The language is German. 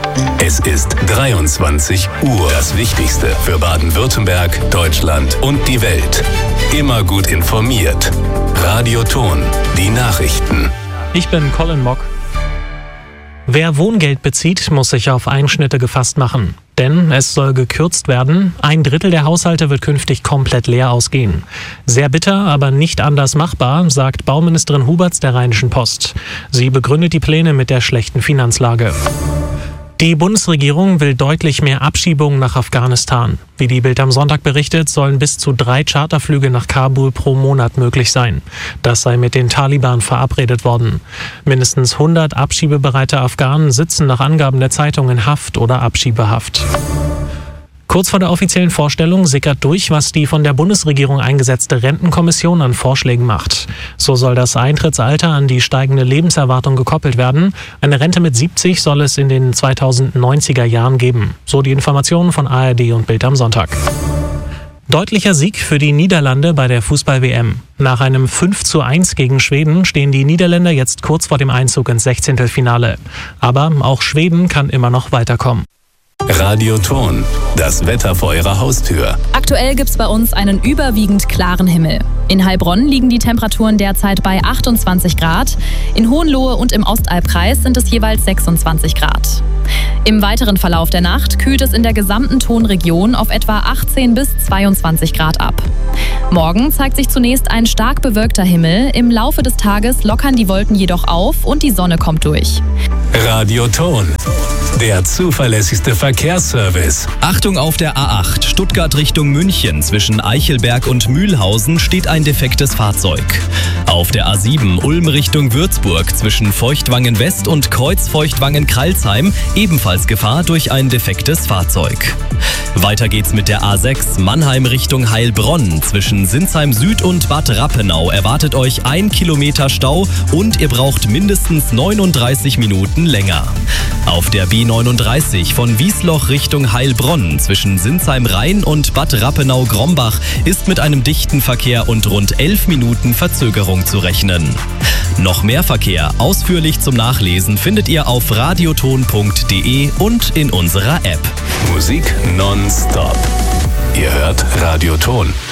Es ist 23 Uhr. Das Wichtigste für Baden-Württemberg, Deutschland und die Welt. Immer gut informiert. Radio Ton, die Nachrichten. Ich bin Colin Mock. Wer Wohngeld bezieht, muss sich auf Einschnitte gefasst machen. Denn es soll gekürzt werden. 1/3 der Haushalte wird künftig komplett leer ausgehen. Sehr bitter, aber nicht anders machbar, sagt Bauministerin Huberts der Rheinischen Post. Sie begründet die Pläne mit der schlechten Finanzlage. Die Bundesregierung will deutlich mehr Abschiebungen nach Afghanistan. Wie die Bild am Sonntag berichtet, sollen bis zu 3 Charterflüge nach Kabul pro Monat möglich sein. Das sei mit den Taliban verabredet worden. Mindestens 100 abschiebebereite Afghanen sitzen nach Angaben der Zeitung in Haft oder Abschiebehaft. Kurz vor der offiziellen Vorstellung sickert durch, was die von der Bundesregierung eingesetzte Rentenkommission an Vorschlägen macht. So soll das Eintrittsalter an die steigende Lebenserwartung gekoppelt werden. Eine Rente mit 70 soll es in den 2090er Jahren geben. So die Informationen von ARD und Bild am Sonntag. Deutlicher Sieg für die Niederlande bei der Fußball-WM. Nach einem 5:1 gegen Schweden stehen die Niederländer jetzt kurz vor dem Einzug ins 16. Finale. Aber auch Schweden kann immer noch weiterkommen. Radio Ton, das Wetter vor Ihrer Haustür. Aktuell gibt's bei uns einen überwiegend klaren Himmel. In Heilbronn liegen die Temperaturen derzeit bei 28 Grad. In Hohenlohe und im Ostalbkreis sind es jeweils 26 Grad. Im weiteren Verlauf der Nacht kühlt es in der gesamten Tonregion auf etwa 18 bis 22 Grad ab. Morgen zeigt sich zunächst ein stark bewölkter Himmel. Im Laufe des Tages lockern die Wolken jedoch auf und die Sonne kommt durch. Radio Ton, der zuverlässigste Verkehrsservice. Achtung auf der A8 Stuttgart Richtung München. Zwischen Eichelberg und Mühlhausen steht ein defektes Fahrzeug. Auf der A7 Ulm Richtung Würzburg zwischen Feuchtwangen West und Kreuz-Feuchtwangen-Kralsheim ebenfalls Gefahr durch ein defektes Fahrzeug. Weiter geht's mit der A6 Mannheim Richtung Heilbronn. Zwischen Sinsheim Süd und Bad Rappenau erwartet euch 1 Kilometer Stau und ihr braucht mindestens 39 Minuten länger. Auf der B39 von Wiesloch Richtung Heilbronn zwischen Sinsheim-Rhein und Bad Rappenau-Grombach ist mit einem dichten Verkehr und rund 11 Minuten Verzögerung zu rechnen. Noch mehr Verkehr ausführlich zum Nachlesen findet ihr auf radioton.de und in unserer App. Musik nonstop. Ihr hört Radio Ton.